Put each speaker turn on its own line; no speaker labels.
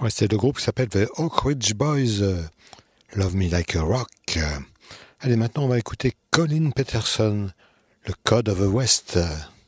Ouais, c'est le groupe qui s'appelle The Oak Ridge Boys, Love Me Like a Rock. Allez, maintenant on va écouter Colin Peterson, le Code of the West.